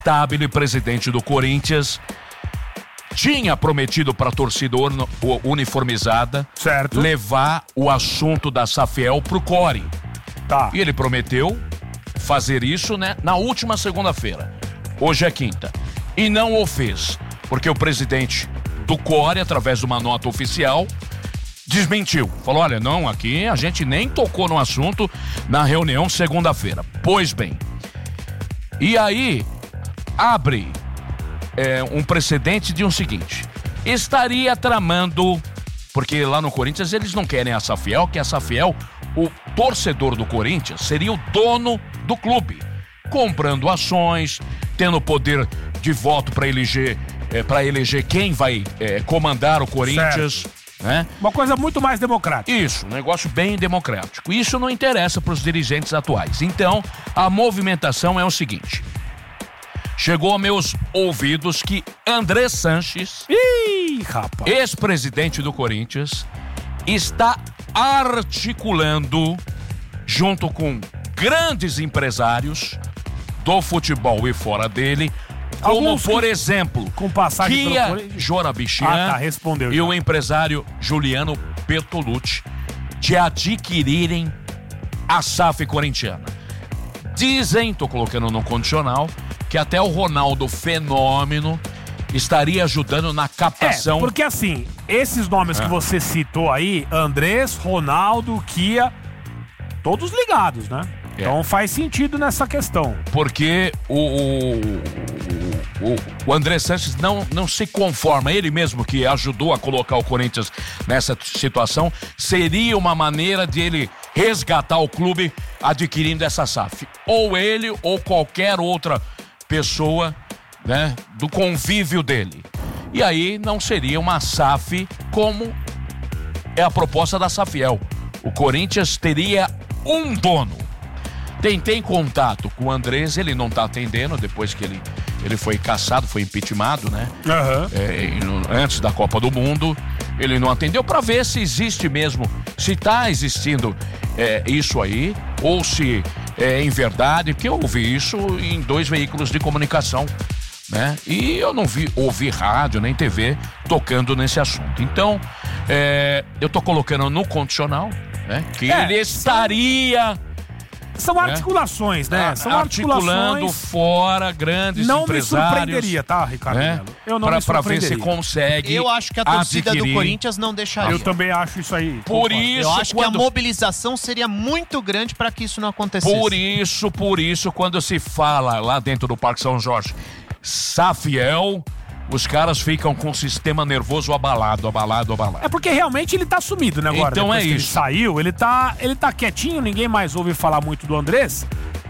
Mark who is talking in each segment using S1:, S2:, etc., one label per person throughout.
S1: Stabile, presidente do Corinthians, tinha prometido para a torcida uniformizada,
S2: certo,
S1: levar o assunto da Safiel pro Core.
S2: Tá.
S1: E ele prometeu fazer isso, né, na última segunda-feira. Hoje é quinta. E não o fez, porque o presidente do Core, através de uma nota oficial, desmentiu. Falou, olha, não, aqui a gente nem tocou no assunto na reunião segunda-feira. Pois bem. E aí, abre um precedente de um seguinte. Estaria tramando, porque lá no Corinthians eles não querem a Safiel, que a Safiel, o torcedor do Corinthians, seria o dono do clube, comprando ações, tendo poder de voto para eleger quem vai comandar o Corinthians, né?
S2: Uma coisa muito mais democrática.
S1: Isso, um negócio bem democrático. Isso não interessa para os dirigentes atuais. Então, a movimentação é o seguinte. Chegou a meus ouvidos que André Sanches, ex-presidente do Corinthians, está articulando, junto com grandes empresários do futebol e fora dele, como, por exemplo,
S2: com passagem
S1: Kia Jorabichian
S2: respondeu,
S1: e o empresário Juliano Bertolucci, de adquirirem a SAF corintiana. Dizem, tô colocando no condicional, que até o Ronaldo Fenômeno estaria ajudando na captação.
S2: Porque assim, esses nomes que você citou aí, Andrés, Ronaldo, Kia, todos ligados, né? Então faz sentido nessa questão.
S1: Porque o André Sanches não se conforma, ele mesmo que ajudou a colocar o Corinthians nessa situação, seria uma maneira de ele resgatar o clube adquirindo essa SAF. Ou ele ou qualquer outra pessoa, né, do convívio dele. E aí não seria uma SAF como é a proposta da Safiel. O Corinthians teria um dono. Tentei contato com o Andrés, ele não tá atendendo depois que ele foi cassado, foi impeachmentado, né? Antes da Copa do Mundo, ele não atendeu para ver se existe mesmo, se tá existindo isso aí, ou se é em verdade, porque eu ouvi isso em 2 veículos de comunicação, né? E eu não ouvi rádio nem TV tocando nesse assunto. Então, eu tô colocando no condicional, né? Que ele estaria...
S2: São articulações, né? São
S1: articulando fora grandes
S2: não
S1: empresários.
S2: Não me surpreenderia, tá, Ricardo Melo? Eu não me surpreenderia.
S1: Pra ver se consegue.
S3: Eu acho que a torcida do Corinthians não deixaria.
S2: Eu também acho isso aí.
S1: Por isso,
S3: eu acho que a mobilização seria muito grande para que isso não acontecesse.
S1: Por isso, quando se fala lá dentro do Parque São Jorge, Safiel, os caras ficam com o sistema nervoso abalado.
S2: É porque realmente ele tá sumido, né, agora?
S1: Então
S2: depois
S1: é
S2: que
S1: isso.
S2: Ele saiu, ele tá quietinho, ninguém mais ouve falar muito do Andrés.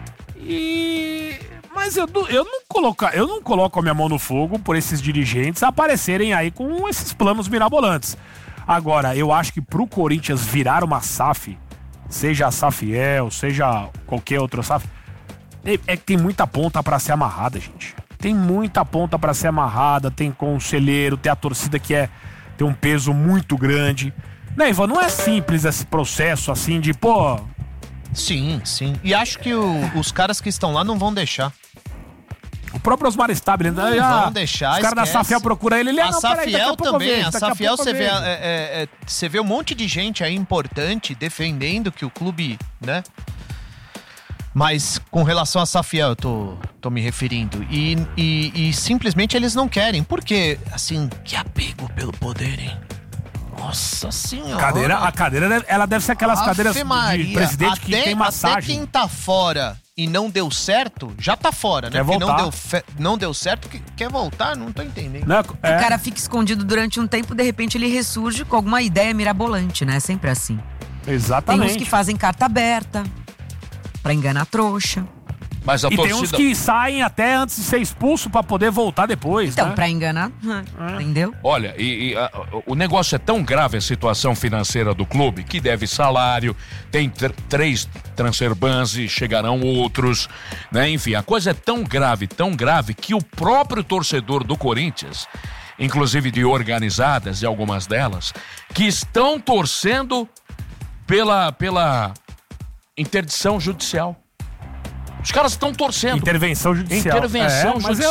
S2: Mas eu não coloco a minha mão no fogo por esses dirigentes aparecerem aí com esses planos mirabolantes. Agora, eu acho que pro Corinthians virar uma SAF, seja a Safiel, seja qualquer outra SAF, é que tem muita ponta pra ser amarrada, gente. Tem muita ponta pra ser amarrada, tem conselheiro, tem a torcida que tem um peso muito grande. Né, Ivan? Não é simples esse processo assim de,
S3: Sim. E acho que os caras que estão lá não vão deixar.
S2: O próprio Osmar Stabile,
S3: não vão deixar.
S2: Os caras da Safiel procuram ele.
S3: A Safiel também. A Safiel você vê um monte de gente aí importante defendendo que o clube, né? Mas com relação a Safiel, eu tô me referindo. E simplesmente eles não querem. Por quê? Assim, que apego pelo poder, hein? Nossa senhora.
S2: A cadeira, ela deve ser aquelas cadeiras de presidente que tem massagem.
S3: Até quem tá fora e não deu certo, já tá fora, né?
S2: Quer
S3: Porque
S2: voltar.
S3: não deu certo, quer voltar? Não tô entendendo.
S4: O cara fica escondido durante um tempo, de repente ele ressurge com alguma ideia mirabolante, né? Sempre assim.
S2: Exatamente.
S4: Tem uns que fazem carta aberta pra enganar trouxa.
S1: Mas a torcida...
S2: tem uns que saem até antes de ser expulso pra poder voltar depois,
S4: então,
S2: né?
S4: pra enganar, entendeu?
S1: Olha, o negócio é tão grave, a situação financeira do clube, que deve salário, tem 3 transfer bans e chegarão outros, né? Enfim, a coisa é tão grave, que o próprio torcedor do Corinthians, inclusive de organizadas e algumas delas, que estão torcendo pela interdição judicial. Os caras estão torcendo.
S2: Intervenção judicial.
S1: Intervenção judicial.